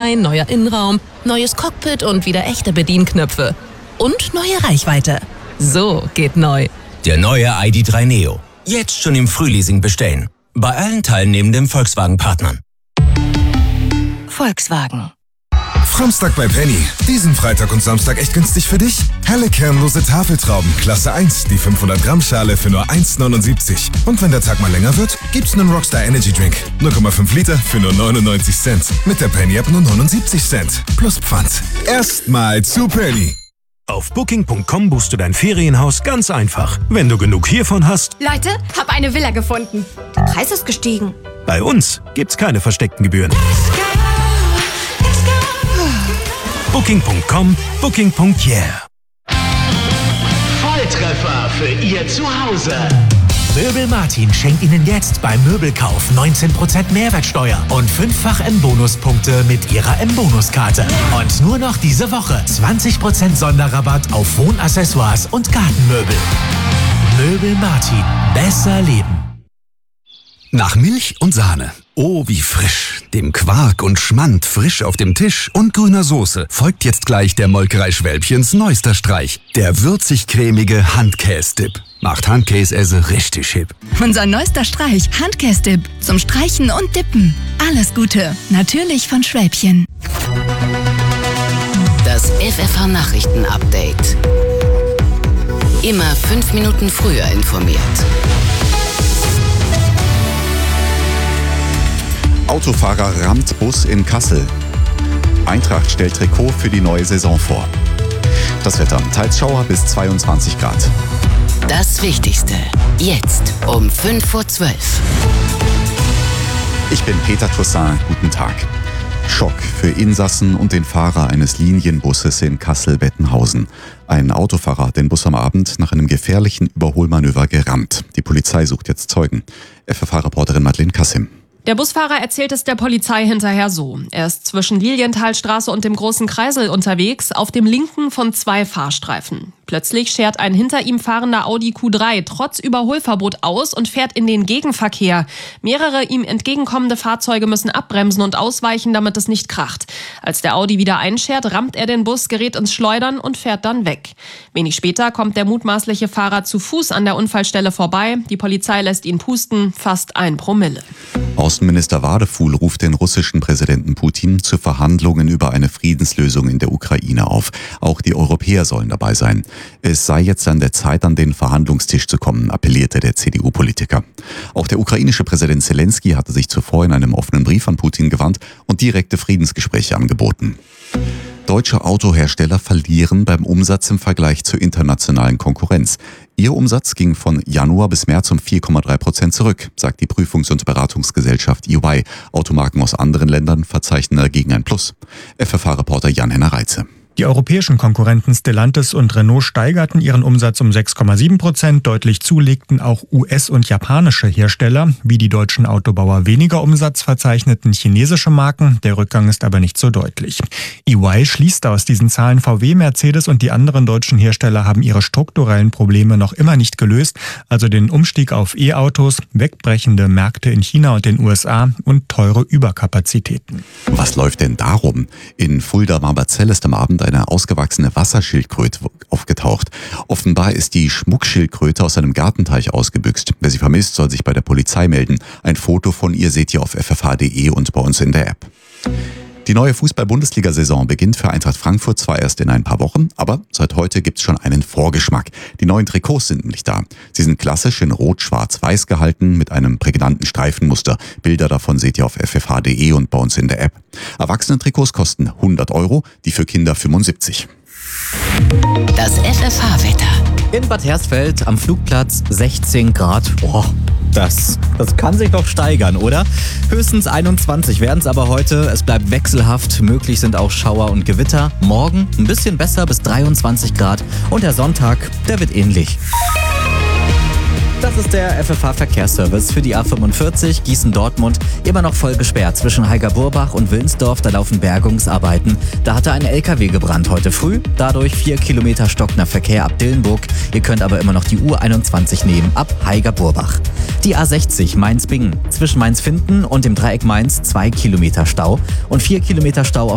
Design, neuer Innenraum, neues Cockpit und wieder echte Bedienknöpfe. Und neue Reichweite. So geht neu. Der neue ID.3 Neo. Jetzt schon im Frühleasing bestellen. Bei allen teilnehmenden Volkswagen-Partnern. Volkswagen. Samstag bei Penny. Diesen Freitag und Samstag echt günstig für dich? Helle kernlose Tafeltrauben, Klasse 1, die 500 Gramm Schale für nur 1,79. Und wenn der Tag mal länger wird, gibt's einen Rockstar Energy Drink. 0,5 Liter für nur 99 Cent. Mit der Penny App nur 79 Cent. Plus Pfand. Erstmal zu Penny. Auf Booking.com buchst du dein Ferienhaus ganz einfach. Wenn du genug hiervon hast... Leute, hab eine Villa gefunden. Der Preis ist gestiegen. Bei uns gibt's keine versteckten Gebühren. Booking.com, Booking.yeah. Volltreffer für Ihr Zuhause. Möbel Martin schenkt Ihnen jetzt beim Möbelkauf 19% Mehrwertsteuer und 5-fach M-Bonuspunkte mit Ihrer M-Bonuskarte. Und nur noch diese Woche 20% Sonderrabatt auf Wohnaccessoires und Gartenmöbel. Möbel Martin. Besser leben. Nach Milch und Sahne. Oh, wie frisch. Dem Quark und Schmand frisch auf dem Tisch und grüner Soße folgt jetzt gleich der Molkerei Schwälbchens neuester Streich. Der würzig-cremige Handkäse-Dip. Macht Handkäse richtig hip. Unser neuester Streich, Handkäse-Dip. Zum Streichen und Dippen. Alles Gute. Natürlich von Schwälbchen. Das FFH-Nachrichten-Update. Immer 5 Minuten früher informiert. Autofahrer rammt Bus in Kassel. Eintracht stellt Trikot für die neue Saison vor. Das Wetter, teils Schauer bis 22 Grad. Das Wichtigste, jetzt um 5:12 Uhr. Ich bin Peter Toussaint, guten Tag. Schock für Insassen und den Fahrer eines Linienbusses in Kassel-Bettenhausen. Ein Autofahrer hat den Bus am Abend nach einem gefährlichen Überholmanöver gerammt. Die Polizei sucht jetzt Zeugen. FFH-Reporterin Madeleine Kassim. Der Busfahrer erzählt es der Polizei hinterher so. Er ist zwischen Lilienthalstraße und dem Großen Kreisel unterwegs, auf dem linken von 2 Fahrstreifen. Plötzlich schert ein hinter ihm fahrender Audi Q3 trotz Überholverbot aus und fährt in den Gegenverkehr. Mehrere ihm entgegenkommende Fahrzeuge müssen abbremsen und ausweichen, damit es nicht kracht. Als der Audi wieder einschert, rammt er den Bus, gerät ins Schleudern und fährt dann weg. Wenig später kommt der mutmaßliche Fahrer zu Fuß an der Unfallstelle vorbei. Die Polizei lässt ihn pusten, fast 1 Promille. Außenminister Wadefuhl ruft den russischen Präsidenten Putin zu Verhandlungen über eine Friedenslösung in der Ukraine auf. Auch die Europäer sollen dabei sein. Es sei jetzt an der Zeit, an den Verhandlungstisch zu kommen, appellierte der CDU-Politiker. Auch der ukrainische Präsident Zelensky hatte sich zuvor in einem offenen Brief an Putin gewandt und direkte Friedensgespräche angeboten. Deutsche Autohersteller verlieren beim Umsatz im Vergleich zur internationalen Konkurrenz. Ihr Umsatz ging von Januar bis März um 4,3% zurück, sagt die Prüfungs- und Beratungsgesellschaft EY. Automarken aus anderen Ländern verzeichnen dagegen ein Plus. FFH-Reporter Jan-Henner Reitze. Die europäischen Konkurrenten Stellantis und Renault steigerten ihren Umsatz um 6,7%. Deutlich zulegten auch US- und japanische Hersteller. Wie die deutschen Autobauer weniger Umsatz verzeichneten chinesische Marken. Der Rückgang ist aber nicht so deutlich. EY schließt aus diesen Zahlen, VW, Mercedes und die anderen deutschen Hersteller haben ihre strukturellen Probleme noch immer nicht gelöst. Also den Umstieg auf E-Autos, wegbrechende Märkte in China und den USA und teure Überkapazitäten. Was läuft denn darum? In Fulda-Marberzell ist am Abend eine ausgewachsene Wasserschildkröte aufgetaucht. Offenbar ist die Schmuckschildkröte aus einem Gartenteich ausgebüxt. Wer sie vermisst, soll sich bei der Polizei melden. Ein Foto von ihr seht ihr auf ffh.de und bei uns in der App. Die neue Fußball-Bundesliga-Saison beginnt für Eintracht Frankfurt zwar erst in ein paar Wochen, aber seit heute gibt's schon einen Vorgeschmack. Die neuen Trikots sind nämlich da. Sie sind klassisch in Rot-Schwarz-Weiß gehalten mit einem prägnanten Streifenmuster. Bilder davon seht ihr auf ffh.de und bei uns in der App. Erwachsenen-Trikots kosten 100 €, die für Kinder 75. Das FFH-Wetter. In Bad Hersfeld am Flugplatz 16 Grad. Oh, das kann sich doch steigern, oder? Höchstens 21 werden es aber heute. Es bleibt wechselhaft. Möglich sind auch Schauer und Gewitter. Morgen ein bisschen besser bis 23 Grad. Und der Sonntag, der wird ähnlich. Das ist der FFH-Verkehrsservice für die A45 Gießen-Dortmund. Immer noch voll gesperrt zwischen Heiger-Burbach und Wilnsdorf. Da laufen Bergungsarbeiten. Da hatte ein LKW gebrannt heute früh. Dadurch 4 Kilometer stockender Verkehr ab Dillenburg. Ihr könnt aber immer noch die U21 nehmen ab Heiger-Burbach. Die A60 Mainz-Bingen. Zwischen Mainz-Finden und dem Dreieck Mainz 2 Kilometer Stau und 4 Kilometer Stau auf